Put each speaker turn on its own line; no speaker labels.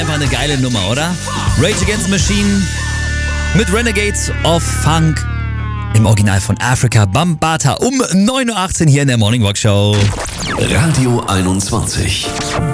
Einfach eine geile Nummer, oder? Rage Against the Machine mit Renegades of Funk im Original von Afrika Bambaataa um 9.18 Uhr hier in der Morning Rock Show.
Radio 21.